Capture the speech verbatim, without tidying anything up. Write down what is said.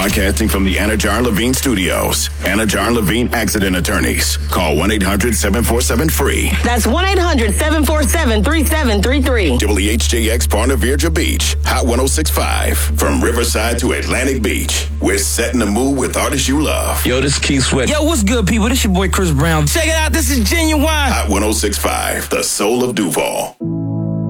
Broadcasting from the Anajar Levine Studios. Anajar Levine Accident Attorneys. Call one eight hundred seven four seven free. That's one eight hundred seven four seven three seven three three. W H J X Ponte Vedra Beach. Hot one oh six point five. From Riverside to Atlantic Beach. We're setting the mood with artists you love. Yo, this is Keith Sweat. Yo, what's good, people? This your boy Chris Brown. Check it out. This is Genuine. Hot one oh six point five. The soul of Duval.